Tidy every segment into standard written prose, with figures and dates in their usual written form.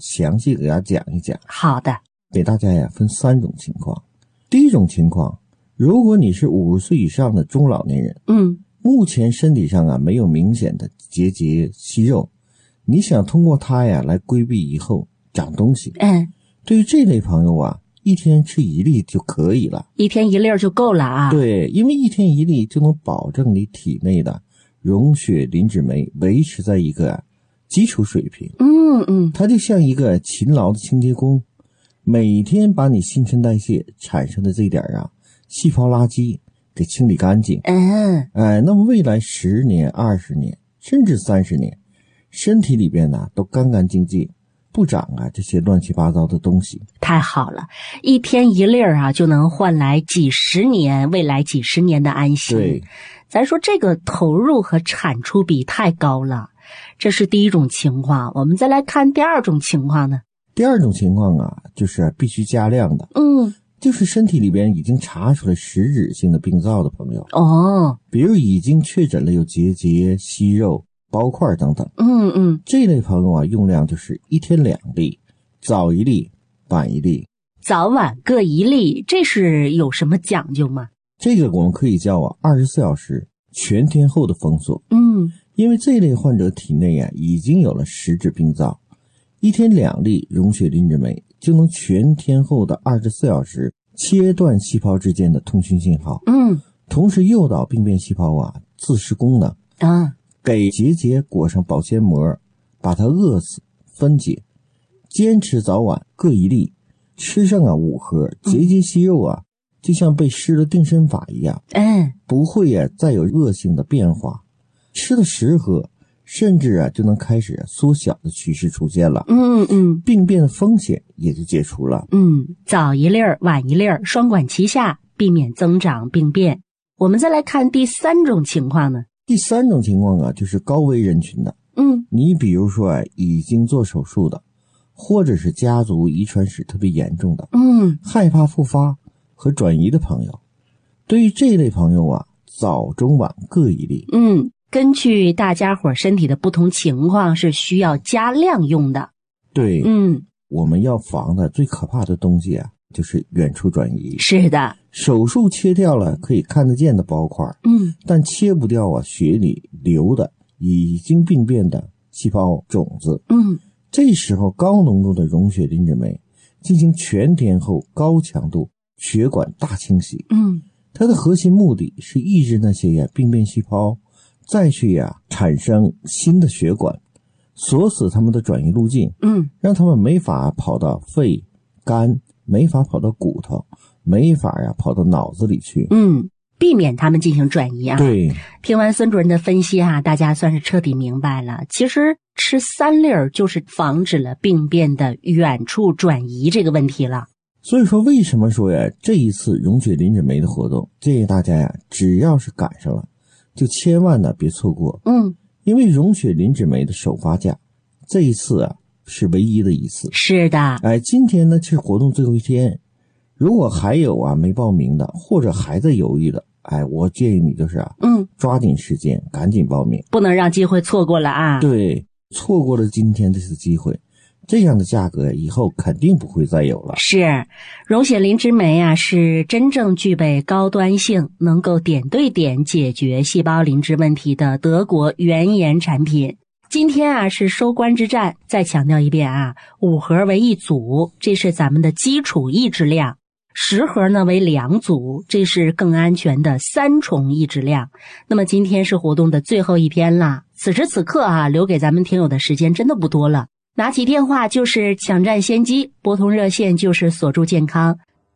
详细给大家讲一讲。 好的， 给大家分3种情况。第一种情况，如果你是50岁以上的中老年人，目前身体上没有明显的结节息肉，你想通过它来规避以后长东西，对于这类朋友一天吃1粒就可以了 ，1天1粒就够了啊。 对，因为1天1粒就能保证你体内的溶血磷脂酶维持在一个基础水平。它就像一个勤劳的清洁工，每天把你新陈代谢产生的这点细胞垃圾给清理干净。那么未来10年、20年，甚至30年，身体里边都干干净净，不长这些乱七八糟的东西。 太好了，1天1粒就能换来未来几十年的安心。 对， 咱说这个投入和产出比太高了，这是第一种情况。我们再来看第二种情况呢。 第二种情况就是必须加量的。就是身体里边已经查出了实质性的病灶的朋友。比如已经确诊了有结节、息肉、包块等等。这类朋友用量就是1天2粒，早1粒，晚1粒。 早晚各1粒，这是有什么讲究吗？ 这个我们可以叫24小时全天候的封锁。因为这类患者体内已经有了实质病灶，1天2粒溶血磷脂酶就能全天候的24小时切断细胞之间的通讯信号。同时诱导病变细胞自噬功能给结节裹上保鲜膜，把它饿死分解。坚持早晚各1粒，吃上5盒，结节息肉就像被施了定身法一样，不会再有恶性的变化。吃了10盒，甚至就能开始缩小的趋势出现了。病变的风险也就解除了。 早1粒晚1粒，双管齐下，避免增长病变。我们再来看第3种情况呢。 第3种情况就是高危人群的。你比如说已经做手术的，或者是家族遗传史特别严重的，害怕复发和转移的朋友。对于这类朋友早中晚各1粒。 根据大家伙身体的不同情况是需要加量用的。 对，我们要防的最可怕的东西就是远处转移。 是的， 手术切掉了可以看得见的包块，但切不掉血里流的已经病变的细胞种子。这时候高浓度的溶血磷脂酶进行全天候高强度血管大清洗。它的核心目的是抑制那些病变细胞再去产生新的血管，锁死他们的转移路径，让他们没法跑到肺、肝，没法跑到骨头，没法跑到脑子里去。 避免他们进行转移对， 听完孙主任的分析大家算是彻底明白了。其实吃3粒就是防止了病变的远处转移这个问题了。 所以说为什么说这一次溶血磷脂酶的活动，建议大家只要是赶上了就千万别错过。因为溶血磷脂酶的首发价这一次是唯一的一次。 是的。 今天呢是活动最后一天，如果还有没报名的，或者还在犹豫的，我建议你就是抓紧时间赶紧报名， 不能让机会错过了对，错过了今天这次机会，这样的价格以后肯定不会再有了。 是，溶血磷脂酶是真正具备高端性，能够点对点解决细胞磷脂问题的德国原研产品。今天是收官之战，再强调一遍5盒为1组，这是咱们的基础抑制量；10盒呢为2组，这是更安全的3重抑制量。那么今天是活动的最后一天了，此时此刻留给咱们听友的时间真的不多了。拿起电话就是抢占先机，拨通热线就是锁住健康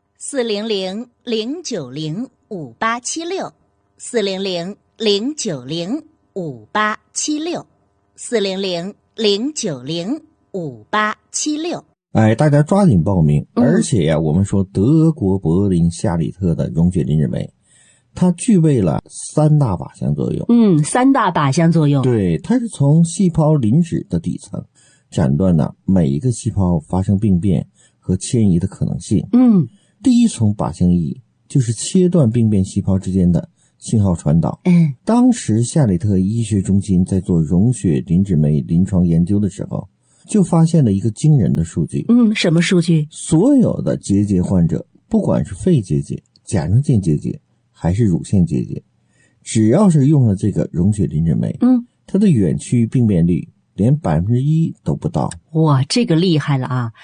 ，400-090-5876，400-090-5876。大家抓紧报名。而且我们说德国柏林夏里特的溶血磷脂酶，它具备了3大靶向作用。 3大靶向作用。 对，它是从细胞磷脂的底层斩断了每一个细胞发生病变和迁移的可能性。第一重靶向意义就是切断病变细胞之间的信号传导。当时夏里特医学中心在做溶血磷脂酶临床研究的时候， 就发现了一个惊人的数据。 什么数据？ 所有的结节患者，不管是肺结节、甲状腺结节还是乳腺结节，只要是用了这个溶血磷脂酶，它的远趋病变率连 1% 都不到。 哇，这个厉害了啊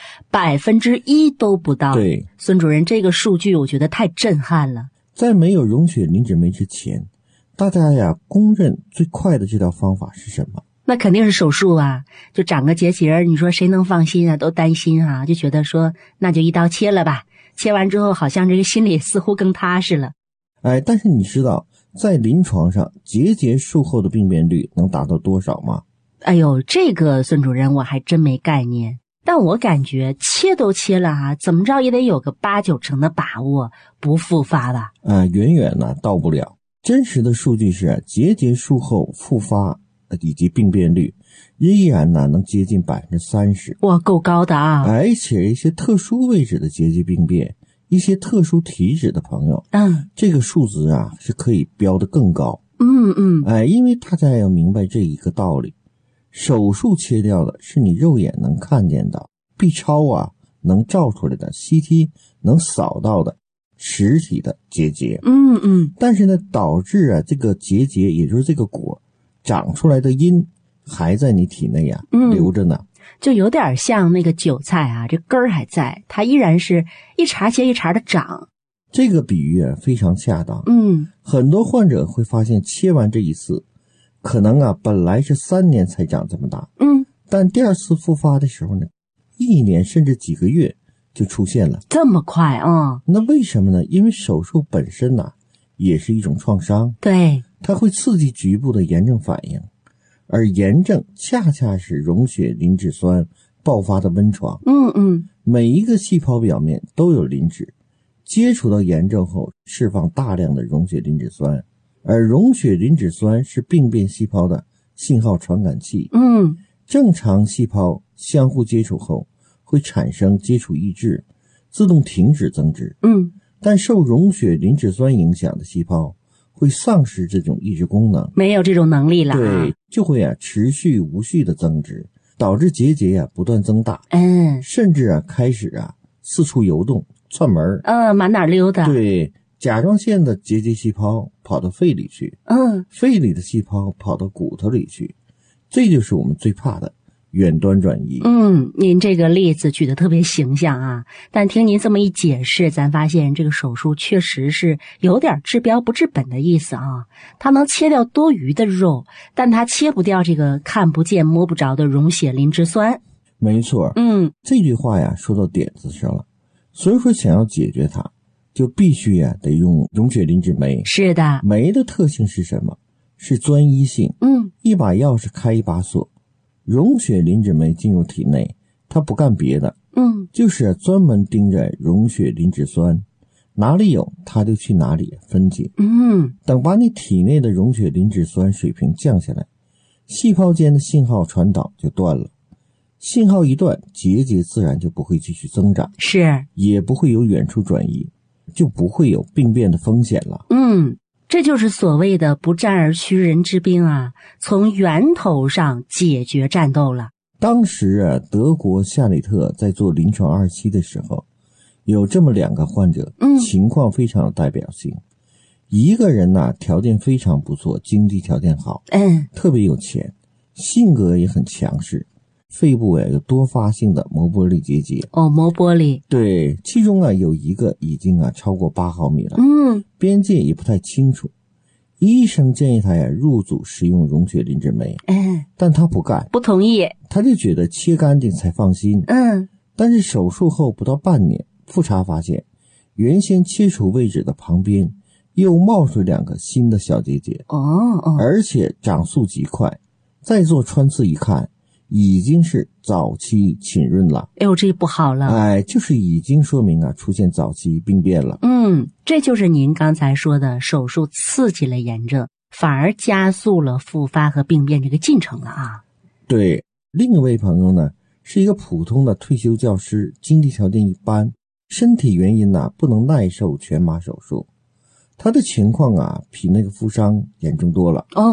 ，1%都不到。 对， 孙主任，这个数据我觉得太震撼了。 在没有溶血磷脂酶之前，大家呀公认最快的治疗方法是什么？ 那肯定是手术啊，就长个结节，你说谁能放心啊？都担心啊，就觉得说那就一刀切了吧。切完之后好像这个心里似乎更踏实了。 但是你知道在临床上结节术后的病变率能达到多少吗？ 哎呦，这个孙主任我还真没概念，但我感觉切都切了啊，怎么着也得有个8-9成的把握不复发吧？ 远远呢到不了。真实的数据是结节术后复发以及病变率依然呢能接近 30%。 哇，够高的啊！ 而且一些特殊位置的结节病变，一些特殊体质的朋友，这个数值啊是可以标得更高。因为大家要明白这一个道理，手术切掉的是你肉眼能看见到 B 超啊能照出来的 CT 能扫到的实体的结节。但是呢导致这个结节也就是这个果长出来的因还在你体内留着呢， 就有点像那个韭菜啊，这根儿还在，它依然是一茬接一茬的长。 这个比喻非常恰当。很多患者会发现切完这一次可能本来是3年才长这么大，但第二次复发的时候呢，1年甚至几个月就出现了。 这么快啊？ 那为什么呢？因为手术本身也是一种创伤， 对， 它会刺激局部的炎症反应，而炎症恰恰是溶血磷脂酸爆发的温床。每一个细胞表面都有磷脂，接触到炎症后释放大量的溶血磷脂酸，而溶血磷脂酸是病变细胞的信号传感器。正常细胞相互接触后会产生接触抑制，自动停止增殖。但受溶血磷脂酸影响的细胞会丧失这种抑制功能， 没有这种能力了。 对，就会持续无序的增殖，导致结节不断增大。甚至开始四处游动窜门， 满哪溜达。 对，甲状腺的结节细胞跑到肺里去，肺里的细胞跑到骨头里去，这就是我们最怕的远端转移。 您这个例子举得特别形象啊，但听您这么一解释，咱发现这个手术确实是有点治标不治本的意思啊。它能切掉多余的肉，但它切不掉这个看不见摸不着的溶血磷脂酸。 没错。这句话说到点子上了。所以说想要解决它，就必须得用溶血磷脂酶。 是的。 酶的特性是什么？是专一性。一把钥匙开一把锁。溶血磷脂酶进入体内，它不干别的，就是专门盯着溶血磷脂酸，哪里有它就去哪里分解。等把你体内的溶血磷脂酸水平降下来，细胞间的信号传导就断了。信号一断，结节自然就不会继续增长， 是， 也不会有远处转移，就不会有病变的风险了。 这就是所谓的不战而屈人之兵啊，从源头上解决战斗了。 当时德国夏里特在做临床2期的时候，有这么2个患者，情况非常有代表性。一个人条件非常不错，经济条件好，特别有钱，性格也很强势，肺部有多发性的膜玻璃结节。 膜玻璃。 对，其中有一个已经超过8毫米了，边界也不太清楚。医生建议他入组食用溶血磷脂酶，但他不干， 不同意， 他就觉得切干净才放心。但是手术后不到半年，复查发现原先切除位置的旁边又冒出2个新的小结节，而且长速极快，再做穿刺一看，已经是早期浸润了。 这不好了。 就是已经说明出现早期病变了。 这就是您刚才说的手术刺激了炎症，反而加速了复发和病变这个进程了啊。 对，另一位朋友呢，是一个普通的退休教师，经济条件一般，身体原因不能耐受全麻手术。他的情况比那个负伤严重多了。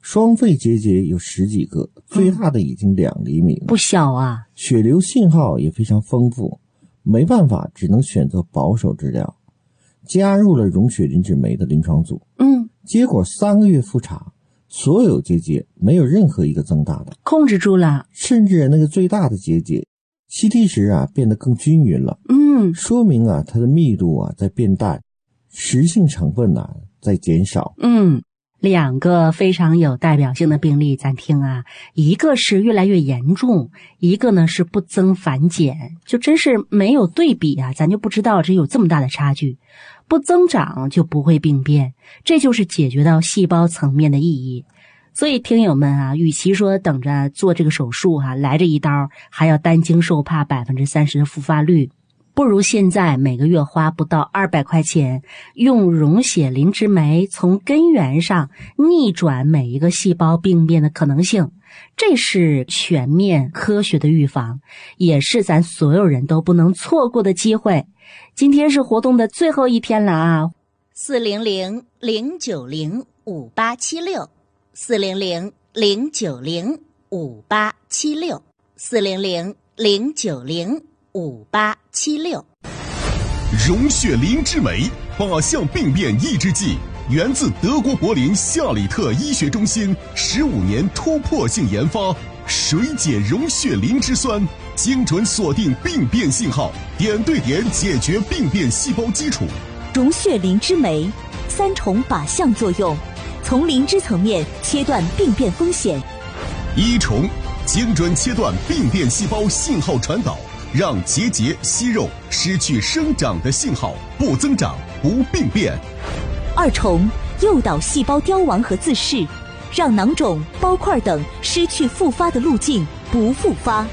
双肺结节有10几个，最大的已经2厘米了， 不小啊。 血流信号也非常丰富，没办法，只能选择保守治疗，加入了溶血磷脂酶的临床组。结果3个月复查，所有结节没有任何一个增大的， 控制住了， 甚至那个最大的结节 CT 值变得更均匀了。说明它的密度在变淡，实性成分在减少。 2个非常有代表性的病例咱听一个是越来越严重，一个呢是不增反减，就真是没有对比咱就不知道这有这么大的差距。不增长就不会病变，这就是解决到细胞层面的意义。所以听友们与其说等着做这个手术来这一刀还要担惊受怕30%的复发率，不如现在每个月花不到200块钱，用溶血磷脂酶从根源上逆转每一个细胞病变的可能性。这是全面科学的预防，也是咱所有人都不能错过的机会。今天是活动的最后一天了 400-090-5876 400-090-5876 400-090-5876。 溶血磷脂酶靶向病变抑制剂，源自德国柏林夏里特医学中心15年突破性研发，水解溶血磷脂酸，精准锁定病变信号，点对点解决病变细胞基础。 溶血磷脂酶3重靶向作用，从磷脂层面切断病变风险。 1重，精准切断病变细胞信号传导，让结节、息肉失去生长的信号，不增长，不病变。 2重，诱导细胞凋亡和自噬，让囊肿、包块等失去复发的路径，不复发。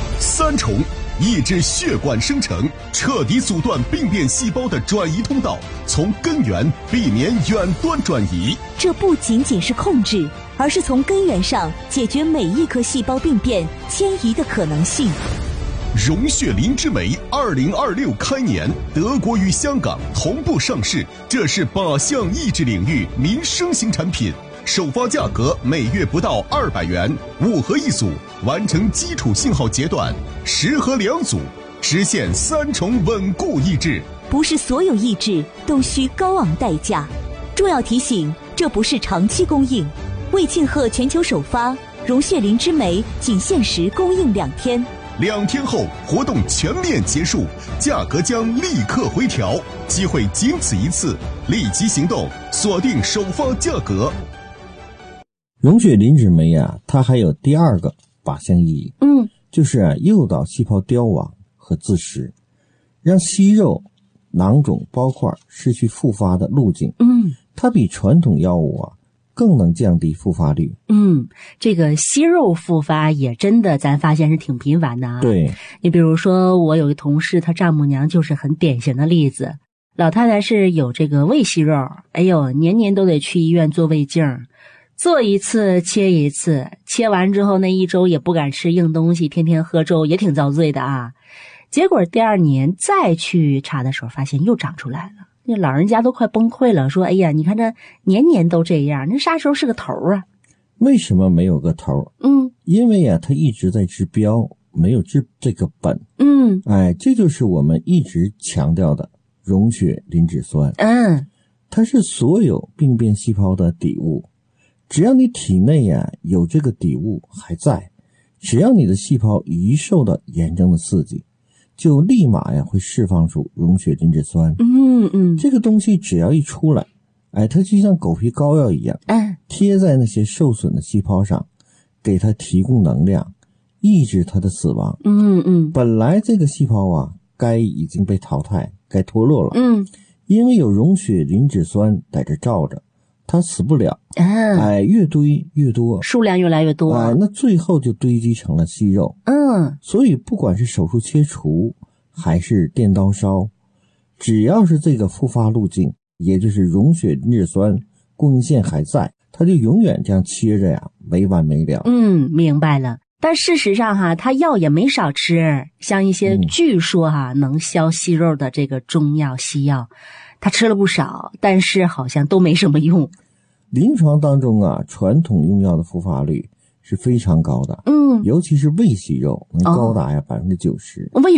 3重，抑制血管生成，彻底阻断病变细胞的转移通道，从根源避免远端转移。 这不仅仅是控制，而是从根源上解决每一颗细胞病变迁移的可能性。 溶血磷脂酶2026开年，德国与香港同步上市，这是靶向抑制领域民生型产品，首发价格每月不到200元，5盒1组，完成基础信号截断，10盒2组，实现3重稳固抑制。 不是所有抑制都需高昂代价。重要提醒，这不是长期供应。为庆贺全球首发，溶血磷脂酶仅限时供应2天。 2天后活动全面结束，价格将立刻回调，机会仅此一次，立即行动，锁定首发价格。 溶血磷脂酶它还有第2个靶向意义，就是诱导细胞凋亡和自噬，让息肉、囊肿、包块失去复发的路径。它比传统药物更能降低复发率。 这个息肉复发也真的咱发现是挺频繁的对， 你比如说我有个同事，她丈母娘就是很典型的例子。老太太是有这个胃息肉，年年都得去医院做胃镜，做一次切一次，切完之后那1周也不敢吃硬东西，天天喝粥，也挺遭罪的结果第2年再去查的时候，发现又长出来了。那老人家都快崩溃了，说你看这年年都这样，那啥时候是个头为什么没有个头？因为它一直在治标，没有治这个本。这就是我们一直强调的溶血磷脂酸。它是所有病变细胞的底物，只要你体内有这个底物还在，只要你的细胞一受到炎症的刺激，就立马会释放出溶血磷脂酸。这个东西只要一出来，它就像狗皮膏药一样，贴在那些受损的细胞上，给它提供能量，抑制它的死亡。本来这个细胞该已经被淘汰，该脱落了。因为有溶血磷脂酸在这罩着，它死不了。越堆越多， 数量越来越多。 那最后就堆积成了息肉。所以不管是手术切除还是电刀烧，只要是这个复发路径，也就是溶血磷脂酸供应线还在，它就永远这样切着没完没了。 明白了。但事实上他药也没少吃，像一些据说能消息肉的这个中药西药，他吃了不少，但是好像都没什么用。 临床当中啊，传统用药的复发率是非常高的，尤其是胃息肉能高达呀90%。 为